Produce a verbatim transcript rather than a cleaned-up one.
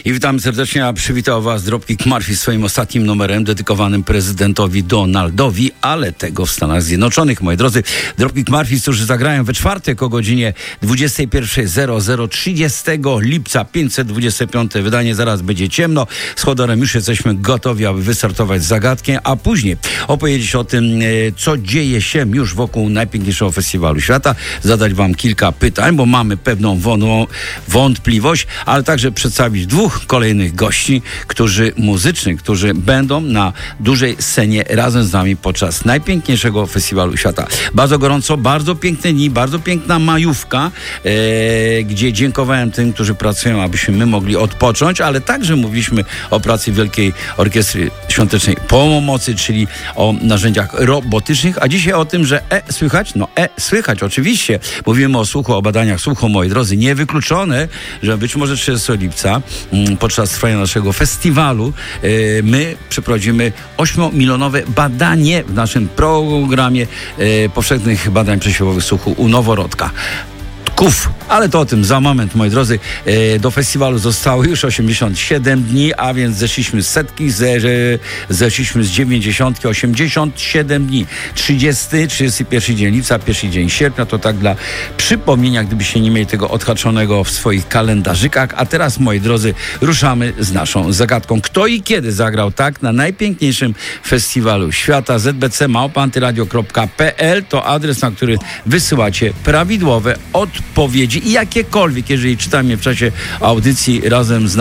I witam serdecznie, a przywitał Was Dropkick Murphy swoim ostatnim numerem dedykowanym prezydentowi Donaldowi, ale tego w Stanach Zjednoczonych, moi drodzy. Dropkick Murphy, którzy zagrają we czwartek o godzinie dwudziestej pierwszej trzydziestego lipca, pięćset dwudzieste piąte wydanie, zaraz będzie ciemno. Z Chodorem już jesteśmy gotowi, aby wystartować z zagadkiem, a później opowiedzieć o tym, co dzieje się już wokół najpiękniejszego festiwalu świata, zadać Wam kilka pytań, bo mamy pewną wą- wątpliwość, ale także przedstawić dwóch kolejnych gości, którzy muzycznych, którzy będą na dużej scenie razem z nami podczas najpiękniejszego festiwalu świata. Bardzo gorąco, bardzo piękne dni, bardzo piękna majówka, e, gdzie dziękowałem tym, którzy pracują, abyśmy my mogli odpocząć, ale także mówiliśmy o pracy Wielkiej Orkiestry Świątecznej Pomocy, czyli o narzędziach robotycznych, a dzisiaj o tym, że e, słychać? No e, słychać, oczywiście. Mówimy o słuchu, o badaniach słuchu, moi drodzy. Niewykluczone, że być może trzydziestego lipca m, podczas trwania naszego festiwalu e, my przeprowadzimy ośmiomilionowe badanie w naszym programie e, powszechnych badań przesiewowych słuchu u noworodka. Kuf. Ale to o tym za moment, moi drodzy. E, do festiwalu zostało już osiemdziesiąt siedem dni, a więc zeszliśmy z setki, ze, zeszliśmy z dziewięćdziesiątki, osiemdziesiąt siedem dni. trzydziesty, trzydziesty pierwszy dzień lipca, pierwszy dzień sierpnia, to tak dla przypomnienia, gdybyście nie mieli tego odhaczonego w swoich kalendarzykach. A teraz, moi drodzy, ruszamy z naszą zagadką. Kto i kiedy zagrał tak na najpiękniejszym festiwalu świata? Z b c małpa antyradio kropka p l to adres, na który wysyłacie prawidłowe odpowiedzi i jakiekolwiek, jeżeli czytam je w czasie audycji razem z